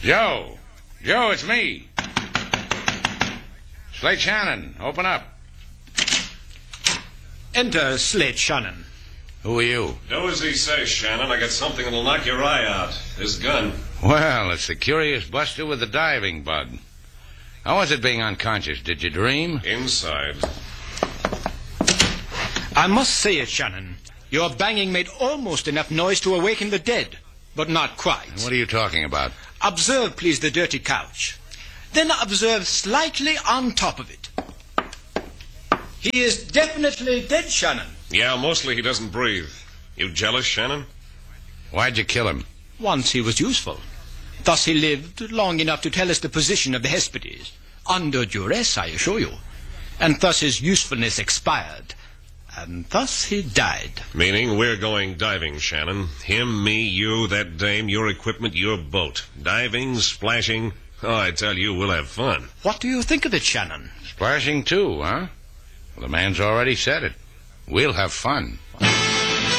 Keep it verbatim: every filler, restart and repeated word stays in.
Joe! Joe, it's me. Slate Shannon, open up. Enter, Slate Shannon. Who are you? Do as he says, Shannon. I got something that'll knock your eye out. This gun. Well, it's the curious buster with the diving bug. How was it being unconscious? Did you dream? Inside. I must say it, Shannon. Your banging made almost enough noise to awaken the dead, but not quite. What are you talking about? Observe, please, the dirty couch. Then observe slightly on top of it. He is definitely dead, Shannon. Yeah, mostly he doesn't breathe. You jealous, Shannon? Why'd you kill him? Once he was useful. Thus he lived long enough to tell us the position of the Hespides. Under duress, I assure you. And thus his usefulness expired. And thus he died. Meaning we're going diving, Shannon. Him, me, you, that dame, your equipment, your boat. Diving, splashing. Oh, I tell you, we'll have fun. What do you think of it, Shannon? Splashing too, huh? Well, the man's already said it. We'll have fun.